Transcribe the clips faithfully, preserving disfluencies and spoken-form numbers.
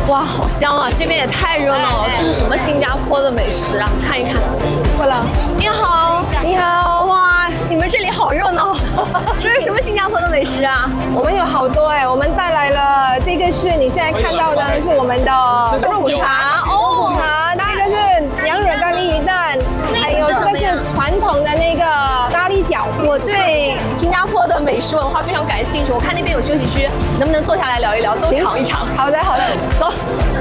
哇，好香啊！这边也太热闹了，这是什么新加坡的美食啊？看一看。 过来， 你好， 你好， 哇，你们这里好热闹！这是什么新加坡的美食啊？ 我们有好多哎，我们带来了这个是你现在看到的是我们的肉骨茶哦， 茶，这个是羊惹咖喱鱼蛋，还有这个是传统的那个咖喱饺。 我对新加坡的美食文化非常感兴趣，我看那边有休息区，能不能坐下来聊一聊，都尝一尝？ 好的，好的， 走。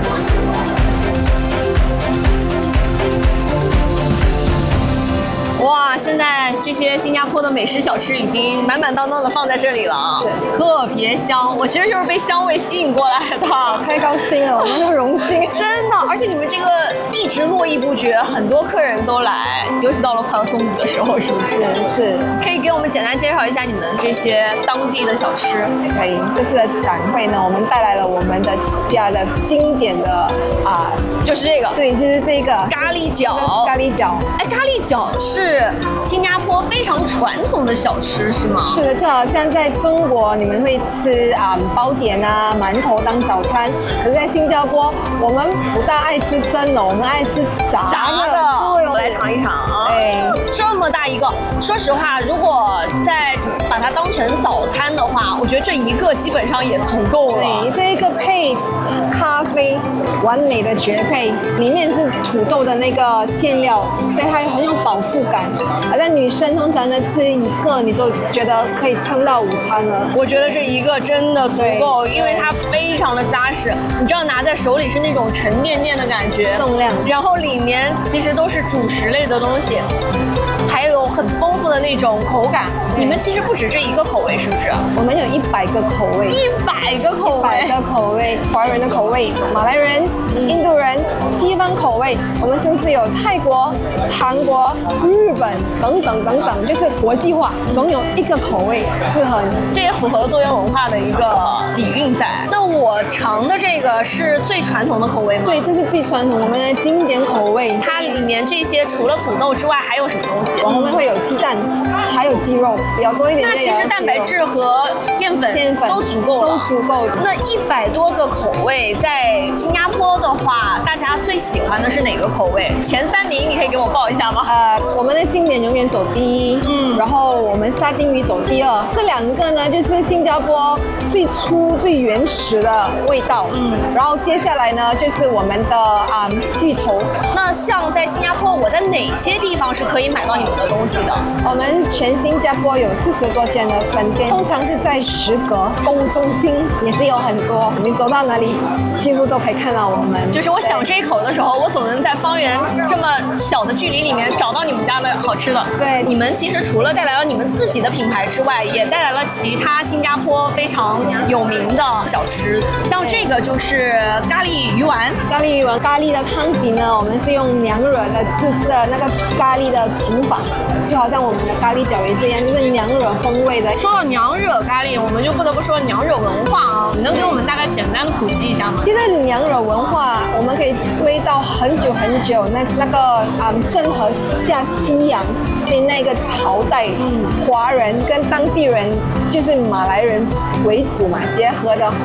哇，现在这些新加坡的美食小吃已经满满当当的放在这里了， 是特别香。我其实就是被香味吸引过来的， 太高兴了，我们的荣幸， 真的。而且你们这个一直络绎不绝，很多客人都来，尤其到了快要中午的时候，是不是？ 是是。 可以给我们简单介绍一下你们这些当地的小吃？ 可以。这次的展会呢，我们带来了我们的家的经典的啊， 就是这个， 对，就是这个咖喱饺。 咖喱饺， 哎，咖喱饺是新加坡非常传统的小吃，是吗？ 是的，就好像在中国你们会吃啊包点啊馒头当早餐，可是在新加坡我们不大爱吃蒸的，我们爱吃炸的。 炸的， 对， 我来尝一尝啊。 哎， 这么大一个，说实话，如果再把它当成早餐的话，我觉得这一个基本上也足够了。 对，这一个配咖啡，完美的绝配。里面是土豆的那个馅料，所以它很有饱腹感。而在女生通常呢吃一个你就觉得可以撑到午餐了。 我觉得这一个真的足够，因为它非常的扎实，你知道拿在手里是那种沉甸甸的感觉， 重量， 然后里面其实都是主食类的东西。还有很丰富的那种口感，你们其实不止这一个口味，是不是？ 我们有一百个口味， 一百个口味， 一百个口味，华人的口味，马来人、嗯、印度人、西方口味，我们甚至有泰国、韩国、日本等等等等，就是国际化，总有一个口味适合你。 这也符合多元文化的一个底蕴在。那我尝的这个是最传统的口味吗？ 对，这是最传统，我们的经典口味。 它里面这些除了土豆之外，还有什么东西？ 我们会有鸡蛋，还有鸡肉，比较多一点。 那其实蛋白质和淀粉淀粉都足够了， 都足够。 那一百多个口味，在新加坡的话，大家最喜欢的是哪个口味？前三名你可以给我报一下吗？ 呃，我们的经典永远走第一，嗯，然后我们沙丁鱼走第二。这两个呢，就是新加坡最初最原始的味道，嗯，然后接下来呢，就是我们的啊、嗯、芋头。 那像在新加坡，我在哪些地方是可以买到你们的东西的？ 我们全新加坡有四十多间的分店，通常是在石阁购物中心也是有很多，你走到哪里几乎都可以看到我们。 就是我想这一口的时候，我总能在方圆这么小的距离里面找到你们家的好吃的。 对， 你们其实除了带来了你们自己的品牌之外，也带来了其他新加坡非常有名的小吃，像这个就是咖喱鱼丸。 咖喱鱼丸，咖喱的汤底呢，我们是用娘惹的制的那个咖喱的煮法，就好像我们的咖喱饺也是一样，就是娘惹风味的。 说到娘惹咖喱，我们就不得不说娘惹文化啊，你能给我们大概简单的普及一下吗？ 其实娘惹文化，我们可以追到很久很久，那那个啊，郑和下西洋的那个朝代，嗯，华人跟当地人就是马来人为主嘛，结合的